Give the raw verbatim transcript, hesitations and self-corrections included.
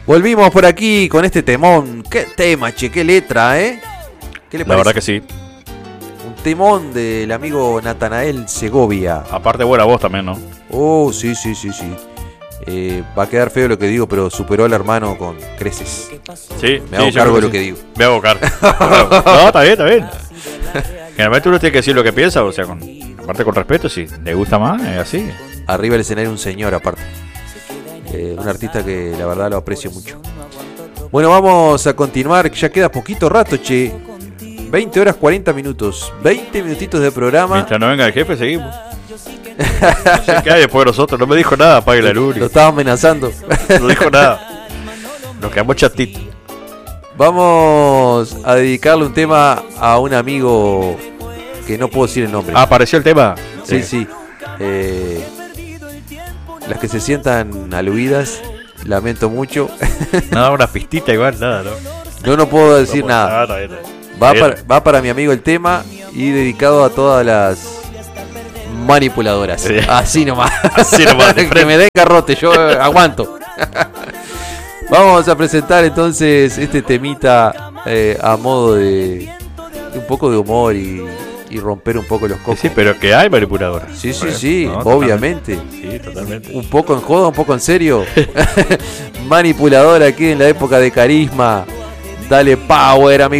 Volvimos por aquí con este temón. Qué tema, che, qué letra, ¿eh? ¿Qué le parece? La verdad que sí. Un temón del amigo Natanael Segovia. Aparte buena voz también, ¿no? Oh, sí, sí, sí, sí. Eh, va a quedar feo lo que digo, pero superó al hermano con creces. Sí, Me hago sí, cargo de sí. lo que digo. Me hago cargo. No, está bien, está bien. Generalmente uno tiene que decir lo que piensa, o sea, con, aparte con respeto, si le gusta más, es así. Arriba del escenario un señor aparte. Eh, un artista que la verdad lo aprecio mucho. Bueno, vamos a continuar, ya queda poquito rato, che. veinte horas cuarenta minutos. veinte minutitos de programa. Mientras no venga el jefe, seguimos. No sé qué hay después de nosotros. No me dijo nada, apague la luz. Lo estaba amenazando. No dijo nada. Nos quedamos chatitos. Vamos a dedicarle un tema a un amigo que no puedo decir el nombre. Ah, ¿apareció el tema? Sí, sí. Eh, las que se sientan aludidas, lamento mucho. Nada, una pistita igual, nada, ¿no? Yo no puedo decir No, nada. está bien, está bien. Va Bien. para, va para mi amigo el tema y dedicado a todas las manipuladoras. Sí. Así nomás. Así nomás, de Que frente. me den garrote, yo eh, aguanto. Vamos a presentar entonces este temita eh, a modo de, de un poco de humor y, y romper un poco los cocos. Sí, pero que hay manipuladoras. Sí, sí, Bueno, sí, no, obviamente. totalmente. Sí, totalmente. Un poco en joda, un poco en serio. Manipuladora aquí en la época de Carisma. Dale power, amigo.